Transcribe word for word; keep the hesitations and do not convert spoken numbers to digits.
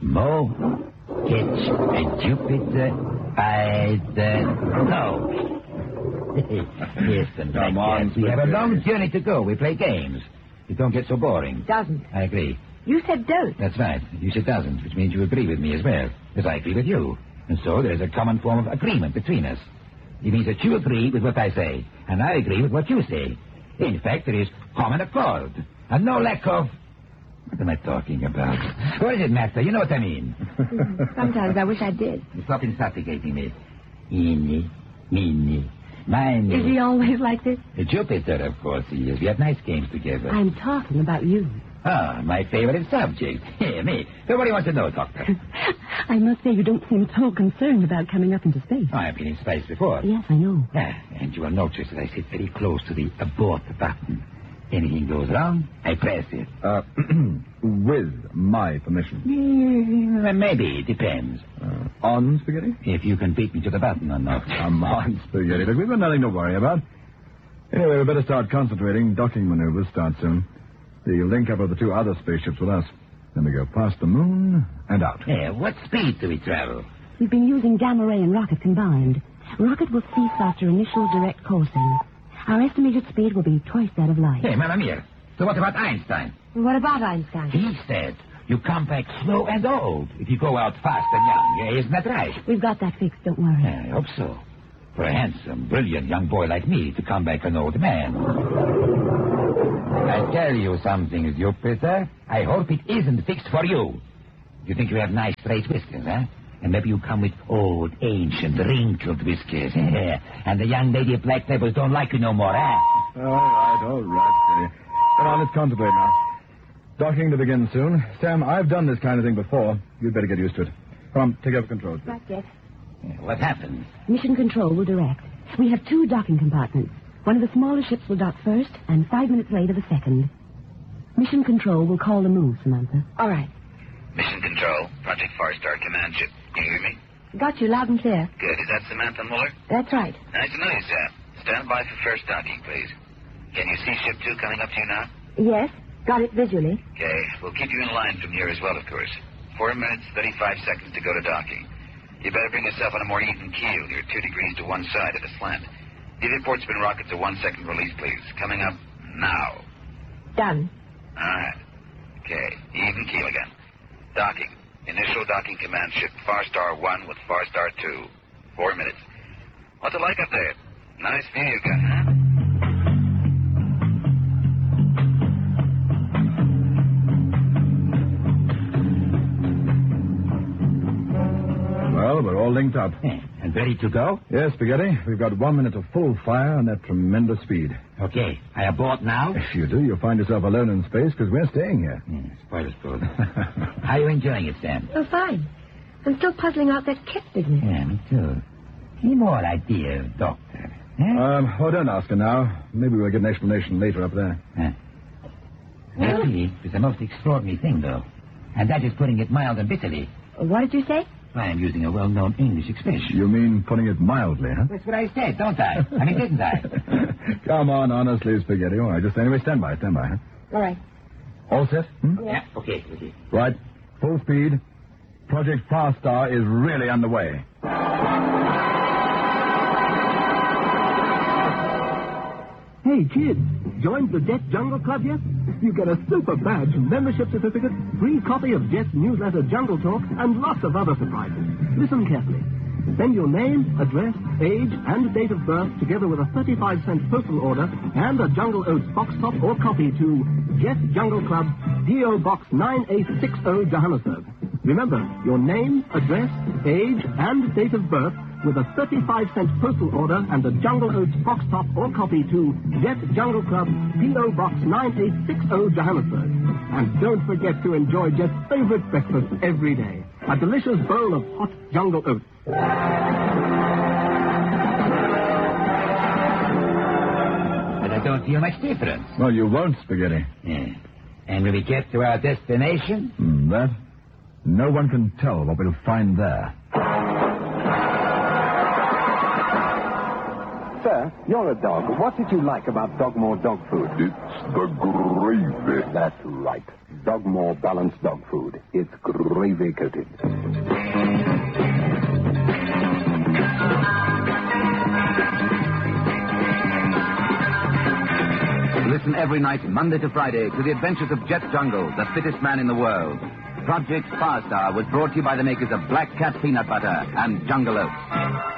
Mo, catch a Jupiter by the nose. Yes, and Come on, we have a long journey to go. We play games. It don't get so boring. Doesn't. I agree. You said don't. That's right. You said doesn't, which means you agree with me as well, as I agree with you. And so there's a common form of agreement between us. It means that you agree with what I say, and I agree with what you say. In fact, there is common accord, and no lack of... What am I talking about? What does it matter? You know what I mean. Sometimes I wish I did. Stop instigating me. Eeny, meeny, miny. Is he always like this? Jupiter, of course he is. We have nice games together. I'm talking about you. Ah, my favorite subject. Here, me. So what do you want to know, Doctor? I must say you don't seem so concerned about coming up into space. Oh, I've been in space before. Yes, I know. Ah, and you will notice that I sit very close to the abort button. Anything goes wrong, I press it. Uh, with my permission. Mm, maybe, it depends. Uh, on, Spaghetti? If you can beat me to the button or not. Come on, Spaghetti. Look, we've got nothing to worry about. Anyway, we better start concentrating. Docking maneuvers start soon. The link-up of the two other spaceships with us. Then we go past the moon and out. Yeah, what speed do we travel? We've been using gamma ray and rocket combined. Rocket will cease after initial direct coursing. Our estimated speed will be twice that of light. Hey, Mamma Mia. So what about Einstein? What about Einstein? He said you come back slow and old if you go out fast and young. Yeah, isn't that right? We've got that fixed, don't worry. Yeah, I hope so. For a handsome, brilliant young boy like me to come back an old man. I tell you something, Jupiter. I hope it isn't fixed for you. You think you have nice straight whiskers, huh? And maybe you come with old, ancient, wrinkled whiskers. And the young lady of black labels don't like you no more, huh? All right, all right, Spaghetti. Come on, let's concentrate now. Docking to begin soon. Sam, I've done this kind of thing before. You'd better get used to it. Come on, take over controls. Right, Jeff. What happens? Mission control will direct. We have two docking compartments. One of the smaller ships will dock first, and five minutes later the second. Mission control will call the move, Samantha. All right. Mission control, Project Far Star command ship. Can you hear me? Got you loud and clear. Good. Is that Samantha Muller? That's right. Nice to know you, Sam. Stand by for first docking, please. Can you see ship two coming up to you now? Yes, got it visually. Okay. We'll keep you in line from here as well, of course. Four minutes, thirty-five seconds to go to docking. You better bring yourself on a more even keel. You're two degrees to one side of the slant. Give your port spin rocket to one second release, please. Coming up now. Done. All right. Okay. Even keel again. Docking. Initial docking command ship Far Star one with Far Star two. Four minutes. What's it like up there? Nice view you got, huh? Well, we're all linked up. Yeah, and ready to go? Yes, Spaghetti. We've got one minute of full fire and at tremendous speed. Okay. I abort now? If you do, you'll find yourself alone in space because we're staying here. Yeah, spoilers good. How are you enjoying it, Sam? Oh, fine. I'm still puzzling out that kit business. Yeah, me too. Any more ideas, Doctor? Huh? Um, oh, don't ask her now. Maybe we'll get an explanation later up there. Huh. That is the most extraordinary thing, though. And that is putting it mild and bitterly. What did you say? I am using a well-known English expression. You mean putting it mildly, huh? That's what I said, don't I? I mean, didn't I? Come on, honestly, Spaghetti. All right, just anyway, stand by, stand by, huh? All right. All set? Hmm? Yeah, okay, okay. Right, full speed. Project Far Star is really underway. Hey, kids, joined the Jet Jungle Club yet? You get a super badge, membership certificate, free copy of Jet's newsletter Jungle Talk, and lots of other surprises. Listen carefully. Send your name, address, age, and date of birth together with a thirty-five cent postal order and a Jungle Oats box top or copy to Jet Jungle Club, P O Box nine eight six zero, Johannesburg. Remember, your name, address, age, and date of birth with a thirty-five cent postal order and a Jungle Oats box top or copy to Jet Jungle Club, P O Box nine eight six zero, Johannesburg. And don't forget to enjoy Jet's favorite breakfast every day, a delicious bowl of hot Jungle Oats. But I don't feel much difference. Well, you won't, Spaghetti. Yeah. And when we get to our destination? Mm, that? No one can tell what we'll find there. Sir, Sir, you're a dog. What did you like about Dogmore dog food? It's the gravy. That's right. Dogmore balanced dog food. It's gravy coated. Listen every night, Monday to Friday, to the adventures of Jet Jungle, the fittest man in the world. Project Farstar was brought to you by the makers of Black Cat Peanut Butter and Jungle Oats.